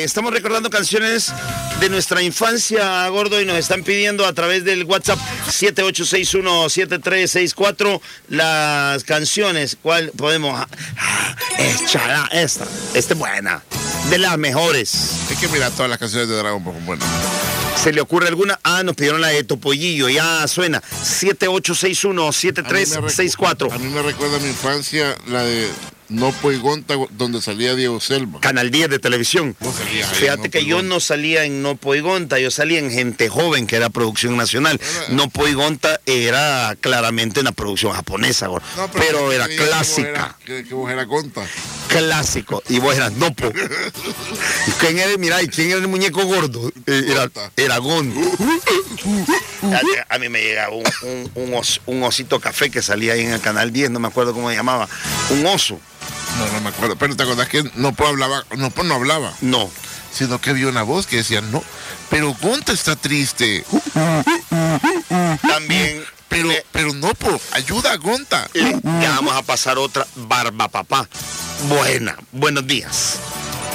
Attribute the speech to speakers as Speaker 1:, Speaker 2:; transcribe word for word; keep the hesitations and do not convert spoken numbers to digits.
Speaker 1: Estamos recordando canciones de nuestra infancia, Gordo, y nos están pidiendo a través del WhatsApp siete ocho seis uno siete tres seis cuatro las canciones. ¿Cuál podemos? Ah, échala, esta. Esta es buena. De las mejores.
Speaker 2: Es que mira, todas las canciones de Dragon Ball son buenas.
Speaker 1: ¿Se le ocurre alguna? Ah, nos pidieron la de Topollillo, ya suena. siete ocho seis uno siete tres seis cuatro.
Speaker 2: A mí me recuerda a mi infancia la de Nopo y Gonta, donde salía Diego Selva.
Speaker 1: Canal diez de televisión.
Speaker 2: No salía ahí,
Speaker 1: Fíjate
Speaker 2: Nopo
Speaker 1: que
Speaker 2: y
Speaker 1: yo
Speaker 2: Gonta.
Speaker 1: no salía en Nopo y Gonta, yo salía en Gente Joven, que era producción nacional.
Speaker 2: Era-
Speaker 1: Nopo y Gonta era claramente una producción japonesa, gordo.
Speaker 2: No,
Speaker 1: pero, era
Speaker 2: que diga
Speaker 1: clásica.
Speaker 2: Que vos era, que, que vos era Gonta.
Speaker 1: Clásico. Y vos eras Nopo. ¿Y quién era? Mira, ¿y quién era el muñeco gordo? Eh, Era,
Speaker 2: Gonta.
Speaker 1: era Gon. A, a mí me llegaba un, un, un, os- un osito café que salía ahí en el Canal diez, no me acuerdo cómo se llamaba. Un oso.
Speaker 2: No, no me acuerdo. Pero te acordás que Nopo hablaba, Nopo no hablaba,
Speaker 1: No.
Speaker 2: sino que había una voz que decía, no, pero Gonta está triste.
Speaker 1: También.
Speaker 2: Pero,
Speaker 1: le-
Speaker 2: pero Nopo, ayuda a Gonta.
Speaker 1: le- ya vamos a pasar otra Barba Papá. Buena. Buenos días.